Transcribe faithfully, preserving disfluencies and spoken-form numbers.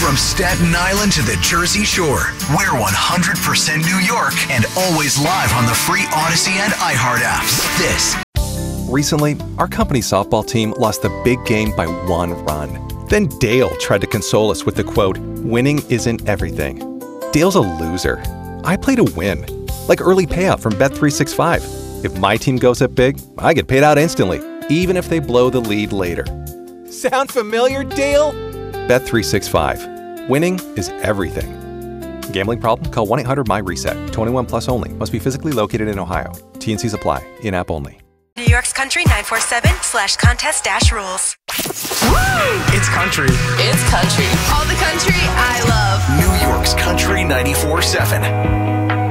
From Staten Island to the Jersey Shore, we're one hundred percent New York and always live on the free Odyssey and iHeart apps. This. Recently, our company softball team lost the big game by one run. Then Dale tried to console us with the quote, "Winning isn't everything." Dale's a loser. I play to win. Like early payout from Bet three sixty-five. If my team goes up big, I get paid out instantly, even if they blow the lead later. Sound familiar, Dale? Bet three sixty-five. Winning is everything. Gambling problem? Call one eight hundred my reset. twenty-one plus only. Must be physically located in Ohio. T N Cs apply. In-app only. New York's Country nine four seven slash contest dash rules. It's country. It's country. All the country I love. New York's Country ninety-four seven.